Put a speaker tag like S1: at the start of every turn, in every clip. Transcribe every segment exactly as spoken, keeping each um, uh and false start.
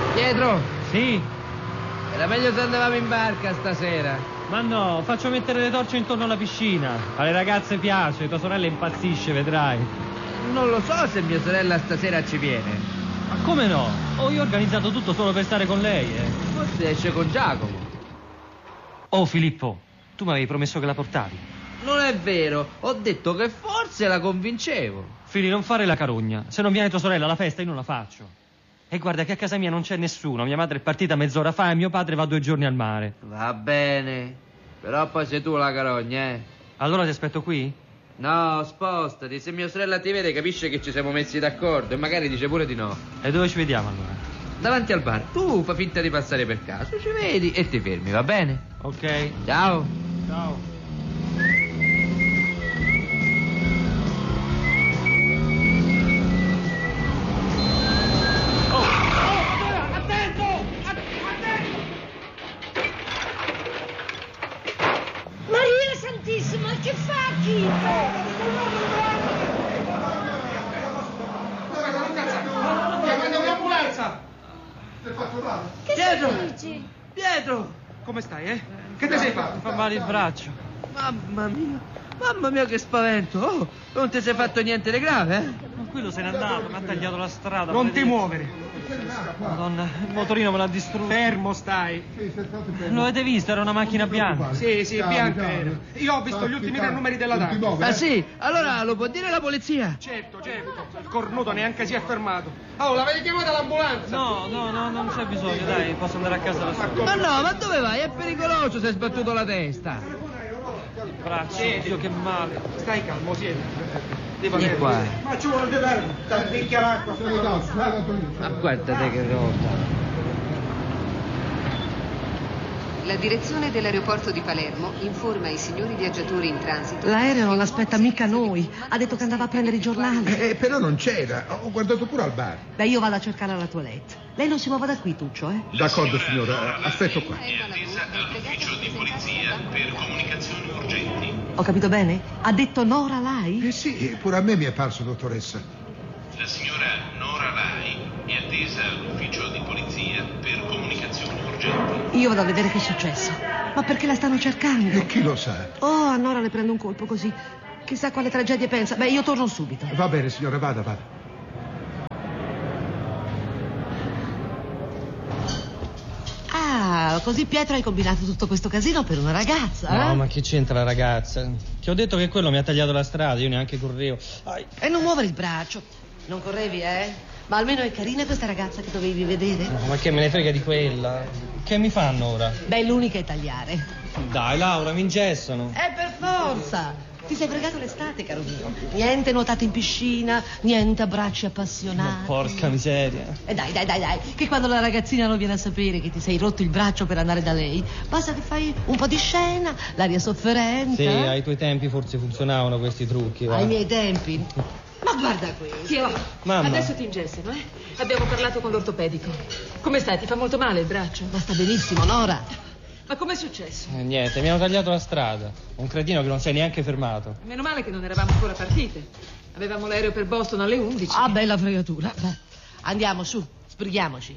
S1: Pietro!
S2: Sì?
S1: Era meglio se andavamo in barca stasera.
S2: Ma no, faccio mettere le torce intorno alla piscina. Alle ragazze piace, tua sorella impazzisce, vedrai.
S1: Non lo so se mia sorella stasera ci viene.
S2: Ma come no? Oh, io ho organizzato tutto solo per stare con lei, eh.
S1: Forse esce con Giacomo.
S2: Oh, Filippo, tu mi avevi promesso che la portavi.
S1: Non è vero, ho detto che forse la convincevo.
S2: Fili, non fare la carogna. Se non viene tua sorella alla festa, io non la faccio. E guarda che a casa mia non c'è nessuno. Mia madre è partita mezz'ora fa e mio padre va due giorni al mare.
S1: Va bene, però poi sei tu la carogna, eh.
S2: Allora ti aspetto qui?
S1: No, spostati, se mia sorella ti vede capisce che ci siamo messi d'accordo e magari dice pure di no.
S2: E dove ci vediamo allora?
S1: Davanti al bar, tu fa finta di passare per caso, ci vedi e ti fermi, va bene?
S2: Ok.
S1: Ciao.
S2: Ciao.
S3: Che fa, Chico?
S4: Chiamate un'ambulanza!
S3: Che
S1: Pietro!
S3: dici?
S1: Pietro!
S4: Come stai, eh? Che ti sei fatto?
S2: Mi fa male il braccio.
S1: Mamma mia, mamma mia che spavento! Oh, non ti sei fatto niente di grave, eh?
S2: Ma quello se n'è andato, mi ha tagliato la strada.
S4: Non ti
S2: maledetto.
S4: muovere.
S2: Madonna, il motorino me l'ha distrutto.
S4: Fermo stai.
S2: Lo avete visto? Era una macchina bianca.
S4: Sì, sì, bianca era. Io ho visto gli ultimi tre numeri della targa.
S1: Ah sì? Allora lo può dire la polizia?
S4: Certo, certo. Il cornuto neanche si è fermato. Oh, l'avete chiamata l'ambulanza?
S2: No, no, no, non c'è bisogno, dai, posso andare a casa da solo.
S1: Ma no, ma dove vai? È pericoloso se hai sbattuto la testa.
S2: Il braccio, Dio, che male.
S4: Stai calmo, siedi.
S1: Vieni qua.
S4: Ma ci vuole vedere. Picchia l'acqua.
S1: Ma guardate che roba.
S5: La direzione dell'aeroporto di Palermo informa i signori viaggiatori in transito.
S6: L'aereo non aspetta mica noi. Ha detto che andava a prendere i giornali.
S7: Eh, però non c'era. Ho guardato pure al bar.
S6: Beh, io vado a cercare la toilette. Lei non si muova da qui, Tuccio, eh?
S7: D'accordo, signora. Aspetto qua.
S5: È attesa all'ufficio di polizia per comunicazioni urgenti.
S6: Ho capito bene? Ha detto Nora Lai?
S7: Eh sì, pure a me mi è parso, dottoressa.
S8: La signora Nora Lai è attesa all'ufficio di polizia per comunicazioni urgenti.
S6: Io vado a vedere che è successo. Ma perché la stanno cercando?
S7: E chi lo sa?
S6: Oh, a Nora le prende un colpo così. Chissà quale tragedia pensa. Beh, io torno subito.
S7: Va bene, signora, vada, vada.
S6: Ah, così Pietro hai combinato tutto questo casino per una ragazza, eh?
S2: No, ma che c'entra la ragazza? Ti ho detto che quello mi ha tagliato la strada, io neanche correvo. Ai.
S6: E non muovere il braccio. Non correvi, eh? Ma almeno è carina questa ragazza che dovevi vedere.
S2: No, ma che me ne frega di quella? Che mi fanno ora?
S6: Beh, l'unica è tagliare.
S2: Dai, Laura, mi ingessano.
S6: Eh, per forza! Ti sei fregato l'estate, caro mio. Niente nuotate in piscina, niente abbracci appassionati.
S2: Ma porca miseria.
S6: E dai, dai, dai, dai, che quando la ragazzina non viene a sapere che ti sei rotto il braccio per andare da lei, basta che fai un po' di scena, l'aria sofferente.
S2: Sì,
S6: eh?
S2: ai tuoi tempi forse funzionavano questi trucchi, va.
S6: Ai miei tempi. Ma guarda questo.
S9: Zio,
S2: Mamma.
S9: adesso ti ingessano, eh? Abbiamo parlato con l'ortopedico. Come stai? Ti fa molto male il braccio?
S6: Ma sta benissimo, Nora.
S9: Ma com'è successo?
S2: Eh, niente, mi hanno tagliato la strada. Un cretino che non si è neanche fermato.
S9: Meno male che non eravamo ancora partite. Avevamo l'aereo per Boston alle undici.
S6: Ah, bella fregatura. Beh, andiamo, su, sbrighiamoci.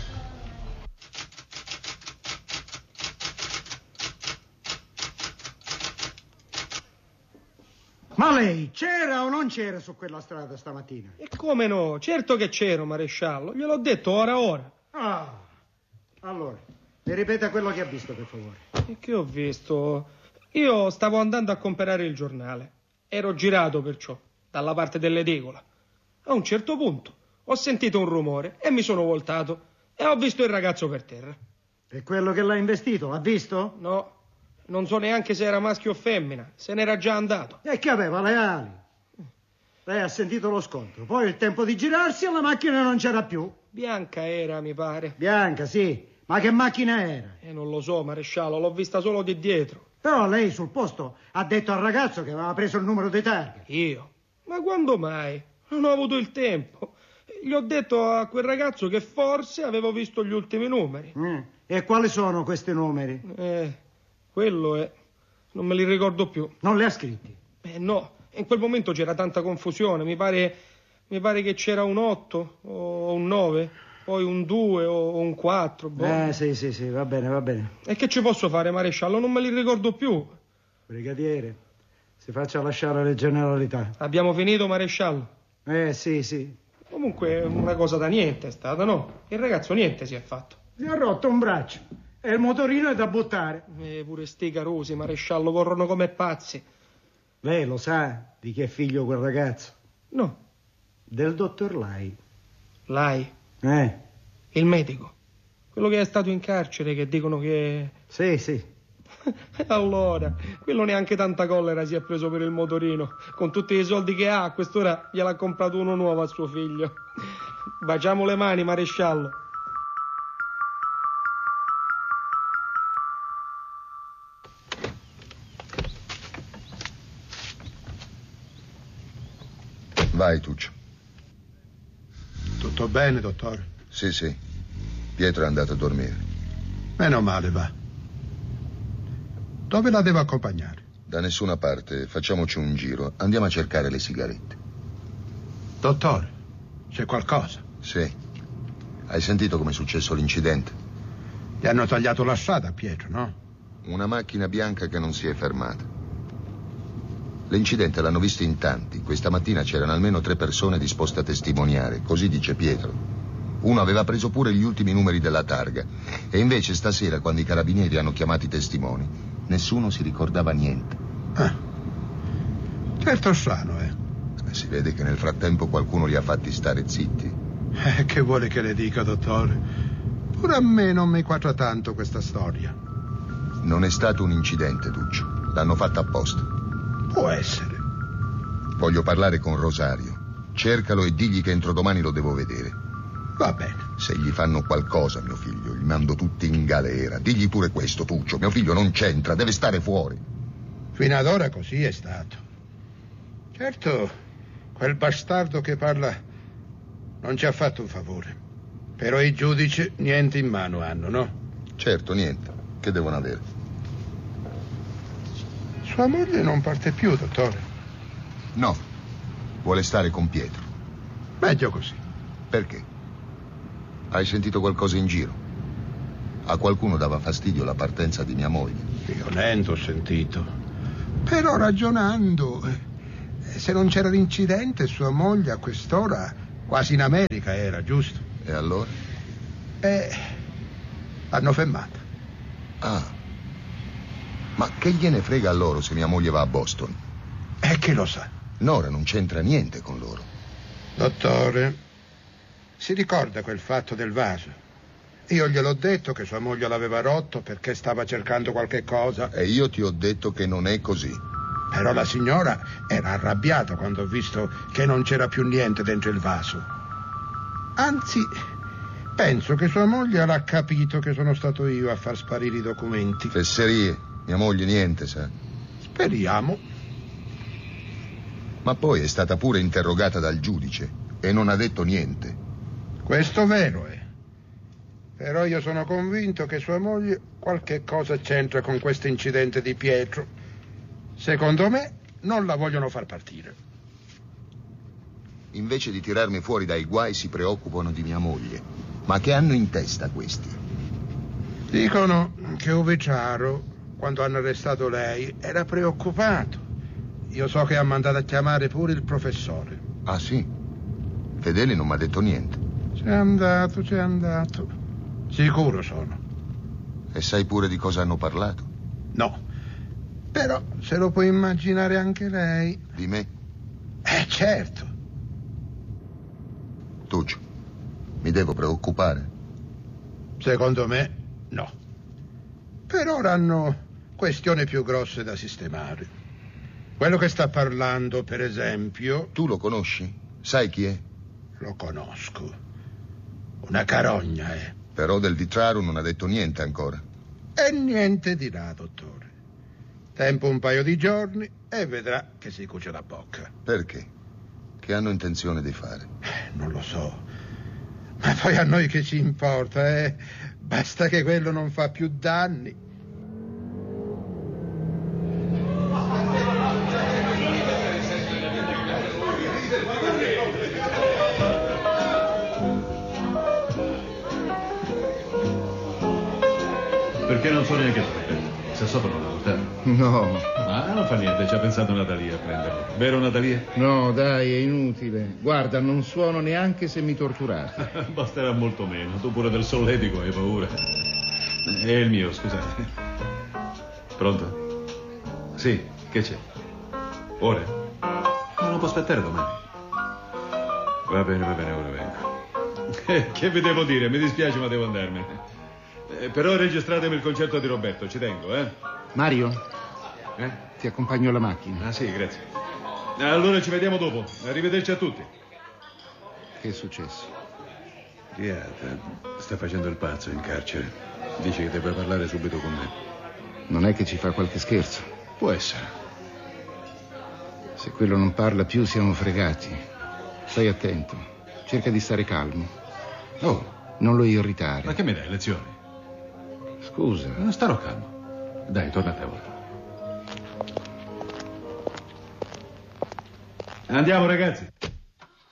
S4: Ma lei c'era o non c'era su quella strada stamattina?
S10: E come no? Certo che c'ero, maresciallo. Gliel'ho detto ora ora.
S4: Ah, allora, mi ripeta quello che ha visto, per favore.
S10: E che ho visto? Io stavo andando a comprare il giornale. Ero girato perciò, dalla parte dell'edicola. A un certo punto ho sentito un rumore e mi sono voltato e ho visto il ragazzo per terra.
S4: E quello che l'ha investito, l'ha visto?
S10: No, non so neanche se era maschio o femmina. Se n'era già andato.
S4: E che aveva le ali. Lei ha sentito lo scontro. Poi il tempo di girarsi e la macchina non c'era più.
S10: Bianca era, mi pare.
S4: Bianca, sì. Ma che macchina era?
S10: E non lo so, maresciallo, l'ho vista solo di dietro.
S4: Però lei sul posto ha detto al ragazzo che aveva preso il numero di targa.
S10: Io? Ma quando mai? Non ho avuto il tempo. Gli ho detto a quel ragazzo che forse avevo visto gli ultimi numeri.
S4: Mm. E quali sono questi numeri?
S10: Eh, quello è... non me li ricordo più.
S4: Non li ha scritti?
S10: Eh no, in quel momento c'era tanta confusione. Mi pare, mi pare che c'era un otto o un nove. poi un due o un quattro. Boh.
S4: Eh, sì, sì, sì, va bene, va bene.
S10: E che ci posso fare, maresciallo? Non me li ricordo più.
S4: Brigadiere, si faccia lasciare le generalità.
S10: Abbiamo finito, maresciallo?
S4: Eh, sì, sì.
S10: Comunque una cosa da niente è stata, no? Il ragazzo niente si è fatto.
S4: Gli ha rotto un braccio e il motorino è da buttare.
S10: E pure sti carosi, maresciallo, corrono come pazzi.
S4: Lei lo sa di chi è figlio quel ragazzo?
S10: No.
S4: Del dottor Lai.
S10: Lai?
S4: Eh?
S10: Il medico. Quello che è stato in carcere, che dicono che...
S4: Sì, sì.
S10: Allora, quello neanche tanta collera si è preso per il motorino. Con tutti i soldi che ha, a quest'ora gliel'ha comprato uno nuovo a suo figlio. Baciamo le mani, maresciallo.
S11: Vai, Tuccio.
S7: Tutto bene, dottore?
S11: Sì, sì. Pietro è andato a dormire.
S7: Meno male, va. Dove la devo accompagnare?
S11: Da nessuna parte. Facciamoci un giro. Andiamo a cercare le sigarette.
S7: Dottore, c'è qualcosa?
S11: Sì. Hai sentito come è successo l'incidente?
S7: Gli hanno tagliato la strada a Pietro, no?
S11: Una macchina bianca che non si è fermata. L'incidente l'hanno visto in tanti. Questa mattina c'erano almeno tre persone disposte a testimoniare, così dice Pietro. Uno aveva preso pure gli ultimi numeri della targa. E invece stasera, quando i carabinieri hanno chiamato i testimoni, nessuno si ricordava niente.
S7: Ah. Certo strano, eh?
S11: Si vede che nel frattempo qualcuno li ha fatti stare zitti.
S7: Eh, che vuole che le dica, dottore? Pure a me non mi quadra tanto questa storia.
S11: Non è stato un incidente, Tuccio. L'hanno fatto apposta.
S7: Può essere.
S11: Voglio parlare con Rosario. Cercalo e digli che entro domani lo devo vedere.
S7: Va bene.
S11: Se gli fanno qualcosa, mio figlio, li mando tutti in galera. Digli pure questo, Tuccio. Mio figlio non c'entra, deve stare fuori.
S7: Fino ad ora così è stato. Certo, quel bastardo che parla non ci ha fatto un favore. Però i giudici niente in mano hanno, no?
S11: Certo, niente. Che devono avere?
S7: Sua moglie non parte più, dottore?
S11: No. Vuole stare con Pietro.
S7: Meglio così.
S11: Perché? Hai sentito qualcosa in giro? A qualcuno dava fastidio la partenza di mia moglie.
S7: Violento ho sentito. Però ragionando, eh, se non c'era l'incidente, sua moglie a quest'ora quasi in America era, giusto?
S11: E allora?
S7: Eh, l'hanno fermata.
S11: Ah. Ma che gliene frega a loro se mia moglie va a Boston?
S7: E chi lo sa?
S11: Nora non c'entra niente con loro.
S7: Dottore, si ricorda quel fatto del vaso? Io gliel'ho detto che sua moglie l'aveva rotto perché stava cercando qualche cosa.
S11: E io ti ho detto che non è così.
S7: Però la signora era arrabbiata quando ha visto che non c'era più niente dentro il vaso. Anzi, penso che sua moglie avrà capito che sono stato io a far sparire i documenti.
S11: Fesserie. Mia moglie niente, sa.
S7: Speriamo.
S11: Ma poi è stata pure interrogata dal giudice e non ha detto niente.
S7: Questo vero è. Però io sono convinto che sua moglie qualche cosa c'entra con questo incidente di Pietro. Secondo me non la vogliono far partire.
S11: Invece di tirarmi fuori dai guai si preoccupano di mia moglie. Ma che hanno in testa questi?
S7: Dicono che Uviciaro, quando hanno arrestato lei, era preoccupato. Io so che ha mandato a chiamare pure il professore.
S11: Ah, sì? Fedele non mi ha detto niente.
S7: C'è andato, c'è andato. Sicuro sono.
S11: E sai pure di cosa hanno parlato?
S7: No. Però se lo può immaginare anche lei.
S11: Di me?
S7: Eh, certo.
S11: Tuccio, mi devo preoccupare?
S7: Secondo me, no. Per ora hanno questioni più grosse da sistemare. Quello che sta parlando, per esempio...
S11: Tu lo conosci? Sai chi è?
S7: Lo conosco. Una carogna, eh.
S11: Però del Vitraro non ha detto niente ancora.
S7: E niente dirà, dottore. Tempo un paio di giorni e vedrà che si cuce la bocca.
S11: Perché? Che hanno intenzione di fare?
S7: Eh, non lo so. Ma poi a noi che ci importa, eh? Basta che quello non fa più danni.
S12: Perché non so neanche dove. Se sopra non lontano.
S13: No.
S12: Ah, non fa niente, ci ha pensato Natalia a prenderlo. Vero Natalia?
S13: No, dai, è inutile. Guarda, non suono neanche se mi torturate.
S12: Basterà molto meno. Tu pure del solletico hai paura. È il mio, scusate. Pronto? Sì, che c'è? Ora? No, non può aspettare domani. Va bene, va bene, ora vengo. Che vi devo dire? Mi dispiace, ma devo andarmene. Eh, però registratemi il concerto di Roberto, ci tengo, eh?
S13: Mario?
S12: Eh?
S13: Ti accompagno alla macchina.
S12: Ah, sì, grazie. Allora ci vediamo dopo. Arrivederci a tutti.
S13: Che è successo?
S12: Riata sta facendo il pazzo in carcere. Dice che deve parlare subito con me.
S13: Non è che ci fa qualche scherzo?
S12: Può essere.
S13: Se quello non parla più siamo fregati. Stai attento. Cerca di stare calmo.
S12: Oh.
S13: Non lo irritare.
S12: Ma che mi dai, lezioni?
S13: Scusa.
S12: Non starò calmo. Dai, torna a tavola. Andiamo, ragazzi.